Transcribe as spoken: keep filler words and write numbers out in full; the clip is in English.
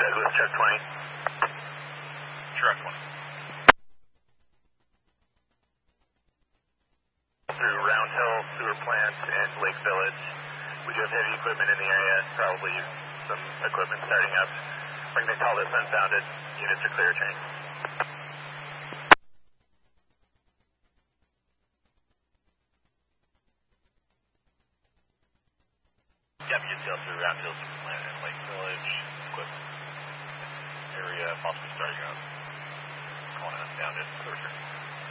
Douglas, truck twenty. Truck twenty. Through Round Hill Sewer Plant and Lake Village. We do have heavy equipment in the area, probably some equipment starting up. We're going to call this unfounded. Units are clear, train. Yep, you can sail through Round Hill Sewer Plant and Lake Village. Equipment area, possibly starting up. Calling it unfounded. Clear, train.